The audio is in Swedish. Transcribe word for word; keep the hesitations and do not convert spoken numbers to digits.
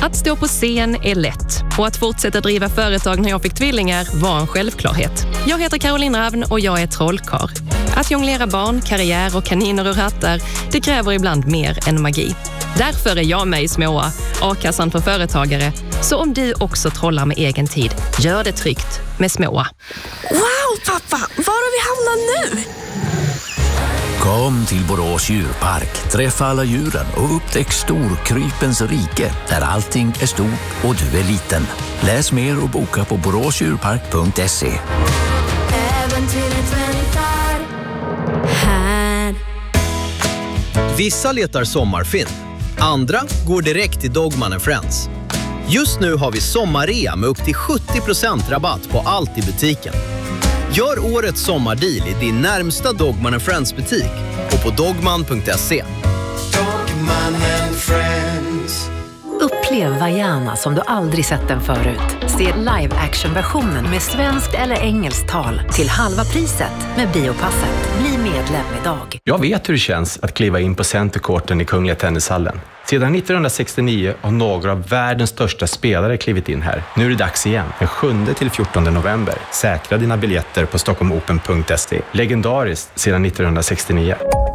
Att stå på scen är lätt och att fortsätta driva företag när jag fick tvillingar var en självklarhet. Jag heter Caroline Ravn och jag är trollkarl. Att jonglera barn, karriär och kaniner och rattar, det kräver ibland mer än magi. Därför är jag med i Småa, A-kassan för företagare. Så om du också trollar med egen tid, gör det tryggt med Småa. Wow pappa, var har vi hamnat nu? Kom till Borås djurpark, träffa alla djuren och upptäck Storkrypens rike där allting är stort och du är liten. Läs mer och boka på boråsdjurpark punkt se. Äventyret väntar här. Vissa letar sommarfilm, andra går direkt till Dogman and Friends. Just nu har vi sommarrea med upp till sjuttio procent rabatt på allt i butiken. Gör årets sommardeal i din närmsta Dogman and Friends butik och på dogman punkt se. Dogman and Friends. Upplev Vaiana som du aldrig sett den förut. Se live-action-versionen med svenskt eller engelskt tal till halva priset med Biopasset. Bli medlem idag. Jag vet hur det känns att kliva in på Centercourten i Kungliga Tennishallen. Sedan nittonhundrasextionio har några av världens största spelare klivit in här. Nu är det dags igen, den sjunde till fjortonde november. Säkra dina biljetter på stockholm open punkt se. Legendariskt sedan nittonhundrasextionio.